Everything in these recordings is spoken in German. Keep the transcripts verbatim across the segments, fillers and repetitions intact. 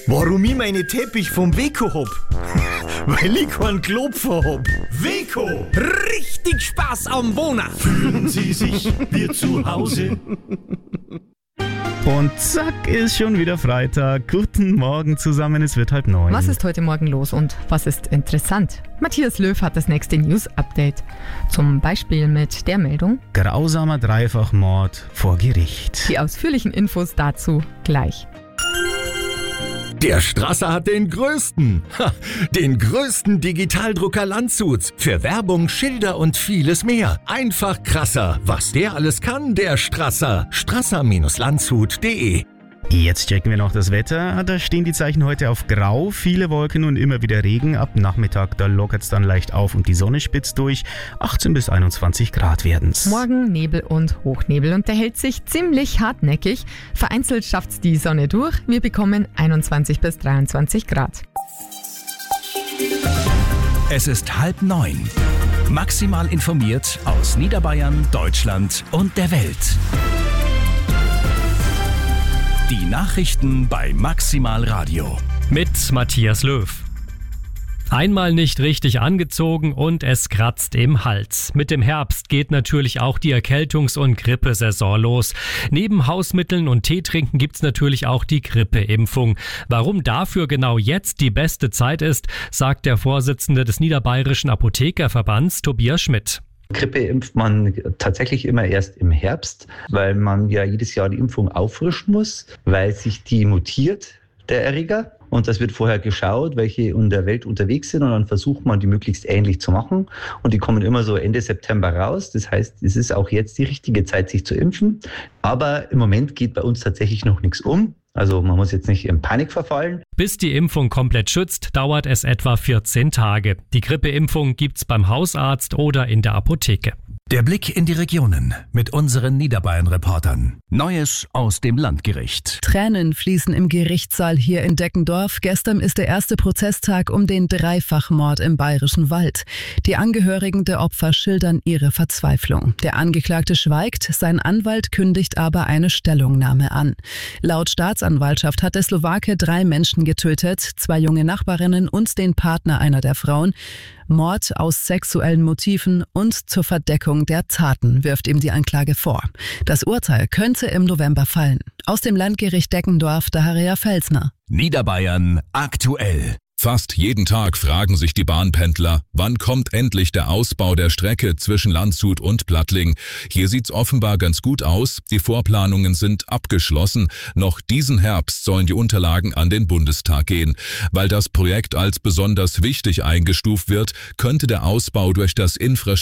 Warum ich meine Teppich vom Weco hab? Weil ich keinen Klopfer hab. Weco! Richtig Spaß am Wohnen! Fühlen Sie sich wie zu Hause? Und zack, ist schon wieder Freitag. Guten Morgen zusammen, es wird halb neun. Was ist heute Morgen los und was ist interessant? Matthias Löw hat das nächste News-Update. Zum Beispiel mit der Meldung: Grausamer Dreifachmord vor Gericht. Die ausführlichen Infos dazu gleich. Der Strasser hat den größten, ha, den größten Digitaldrucker Landshuts. Für Werbung, Schilder und vieles mehr. Einfach krasser. Was der alles kann, der Strasser. strasser Landshut punkt de. Jetzt checken wir noch das Wetter. Da stehen die Zeichen heute auf grau, viele Wolken und immer wieder Regen. Ab Nachmittag, da lockert es dann leicht auf und die Sonne spitzt durch. achtzehn bis einundzwanzig Grad werden's. Morgen Nebel und Hochnebel und der hält sich ziemlich hartnäckig. Vereinzelt schafft's die Sonne durch. Wir bekommen einundzwanzig bis dreiundzwanzig Grad. Es ist halb neun. Maximal informiert aus Niederbayern, Deutschland und der Welt. Die Nachrichten bei Maximal Radio. Mit Matthias Löw. Einmal nicht richtig angezogen und es kratzt im Hals. Mit dem Herbst geht natürlich auch die Erkältungs- und Grippesaison los. Neben Hausmitteln und Teetrinken gibt's natürlich auch die Grippeimpfung. Warum dafür genau jetzt die beste Zeit ist, sagt der Vorsitzende des Niederbayerischen Apothekerverbands, Tobias Schmidt. Grippe impft man tatsächlich immer erst im Herbst, weil man ja jedes Jahr die Impfung auffrischen muss, weil sich die mutiert, der Erreger. Und das wird vorher geschaut, welche in der Welt unterwegs sind, und dann versucht man, die möglichst ähnlich zu machen. Und die kommen immer so Ende September raus. Das heißt, es ist auch jetzt die richtige Zeit, sich zu impfen. Aber im Moment geht bei uns tatsächlich noch nichts um. Also man muss jetzt nicht in Panik verfallen. Bis die Impfung komplett schützt, dauert es etwa vierzehn Tage. Die Grippeimpfung gibt's beim Hausarzt oder in der Apotheke. Der Blick in die Regionen mit unseren Niederbayern-Reportern. Neues aus dem Landgericht. Tränen fließen im Gerichtssaal hier in Deckendorf. Gestern ist der erste Prozesstag um den Dreifachmord im Bayerischen Wald. Die Angehörigen der Opfer schildern ihre Verzweiflung. Der Angeklagte schweigt, sein Anwalt kündigt aber eine Stellungnahme an. Laut Staatsanwaltschaft hat der Slowake drei Menschen getötet, zwei junge Nachbarinnen und den Partner einer der Frauen. Mord aus sexuellen Motiven und zur Verdeckung der Taten wirft ihm die Anklage vor. Das Urteil könnte im November fallen. Aus dem Landgericht Deckendorf, Daria Felsner. Niederbayern aktuell. Fast jeden Tag fragen sich die Bahnpendler, wann kommt endlich der Ausbau der Strecke zwischen Landshut und Plattling. Hier sieht's offenbar ganz gut aus. Die Vorplanungen sind abgeschlossen. Noch diesen Herbst sollen die Unterlagen an den Bundestag gehen. Weil das Projekt als besonders wichtig eingestuft wird, könnte der Ausbau durch das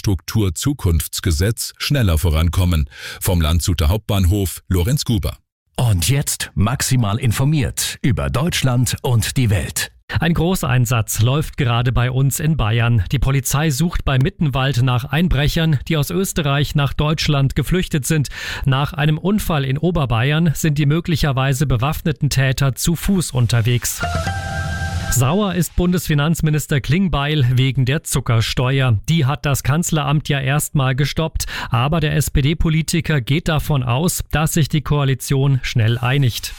Infrastrukturzukunftsgesetz schneller vorankommen. Vom Landshuter Hauptbahnhof, Lorenz Guber. Und jetzt maximal informiert über Deutschland und die Welt. Ein Großeinsatz läuft gerade bei uns in Bayern. Die Polizei sucht bei Mittenwald nach Einbrechern, die aus Österreich nach Deutschland geflüchtet sind. Nach einem Unfall in Oberbayern sind die möglicherweise bewaffneten Täter zu Fuß unterwegs. Sauer ist Bundesfinanzminister Klingbeil wegen der Zuckersteuer. Die hat das Kanzleramt ja erstmal gestoppt. Aber der S P D-Politiker geht davon aus, dass sich die Koalition schnell einigt.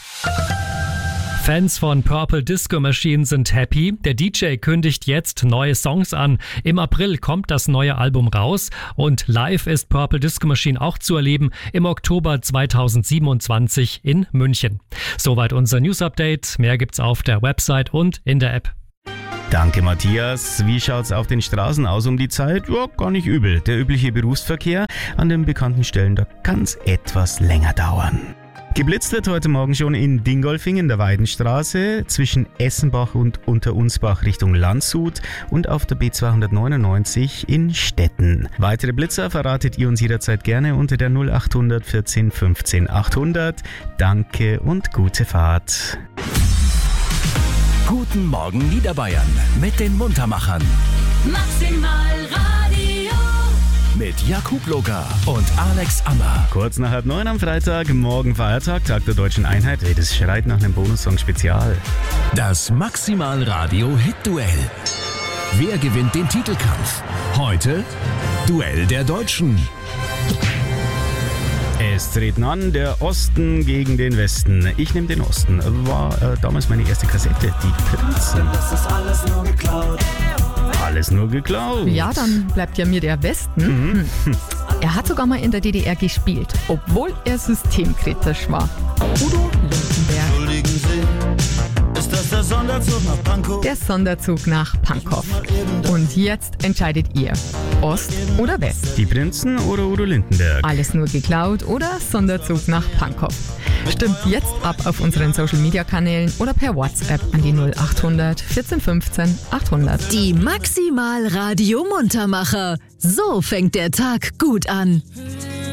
Fans von Purple Disco Machine sind happy. Der D J kündigt jetzt neue Songs an. Im April kommt das neue Album raus und live ist Purple Disco Machine auch zu erleben im Oktober zweitausendsiebenundzwanzig in München. Soweit unser News Update. Mehr gibt's auf der Website und in der App. Danke, Matthias. Wie schaut's auf den Straßen aus um die Zeit? Ja, gar nicht übel. Der übliche Berufsverkehr an den bekannten Stellen, da kann's etwas länger dauern. Geblitzt wird heute Morgen schon in Dingolfing in der Weidenstraße zwischen Essenbach und Unterunsbach Richtung Landshut und auf der B zweihundertneunundneunzig in Stetten. Weitere Blitzer verratet ihr uns jederzeit gerne unter der null acht vierzehn fünfzehn achthundert. Danke und gute Fahrt. Guten Morgen Niederbayern mit den Muntermachern. Maximal Radio. Mit Jakub Loga und Alex Ammer. Kurz nach halb neun am Freitag, morgen Feiertag, Tag der Deutschen Einheit. Das schreit nach einem Bonussong-Spezial. Das Maximal Radio Hit-Duell. Wer gewinnt den Titelkampf? Heute Duell der Deutschen. Es treten an, der Osten gegen den Westen. Ich nehme den Osten. War äh, damals meine erste Kassette, die Prinzen. Das ist alles nur geklaut. Alles nur geklaut. Ja, dann bleibt ja mir der Westen. Mhm. Hm. Er hat sogar mal in der D D R gespielt, obwohl er systemkritisch war. Udo Lindenberg. Entschuldigen Sie, ist das der Sonderzug nach Pankow? Der Sonderzug nach Pankow. Und jetzt entscheidet ihr, Ost oder West? Die Prinzen oder Udo Lindenberg? Alles nur geklaut oder Sonderzug nach Pankow? Stimmt jetzt ab auf unseren Social-Media-Kanälen oder per WhatsApp an die null achthundert vierzehn fünfzehn achthundert. Die Maximal Radio Muntermacher. So fängt der Tag gut an.